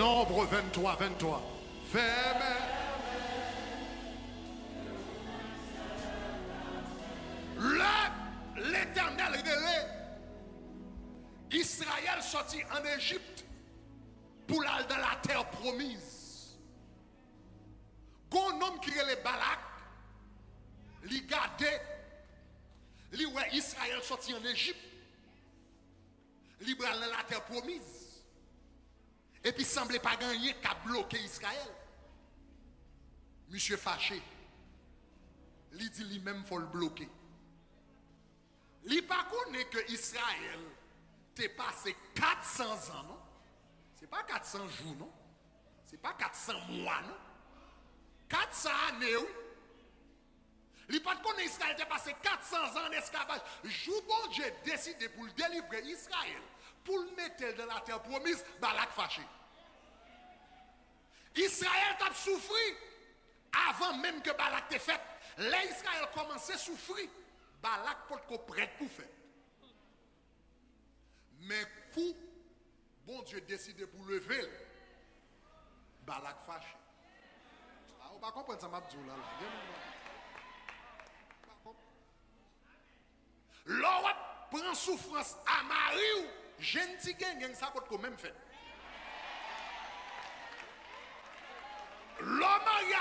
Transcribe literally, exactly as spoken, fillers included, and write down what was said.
Nombre vingt-trois, vingt-trois. Fermez. Là, l'Éternel relève Israël sorti en Égypte pour aller dans la terre promise. Un homme qui est le Balak, il gardait, il voit Israël sorti en Égypte, il dans la terre promise. Et puis il ne semblait pas gagner qu'à bloquer Israël. Monsieur fâché, il dit lui-même faut le bloquer. Il ne pas connaît que Israël t'est passé quatre cents ans, non? Ce n'est pas quatre cents jours, non? Ce n'est pas quatre cents mois, non? quatre cents années, oui. Il ne pas connaît Israël t'est passé quatre cents ans en esclavage. Jour bon Dieu décidé pour le délivrer Israël, pour le mettre dans la terre promise, Balak fâché. Israël t'a souffert avant même que Balak t'ait fait. Là, Israël commençait à souffrir. Balak peut prêt pour faire. Mais coup, bon Dieu décidé pour lever, Balak fâché. Ah, on va comprendre ça, Mabdou là. L'autre prend souffrance à Marie, gentil gang, ça peut même fait.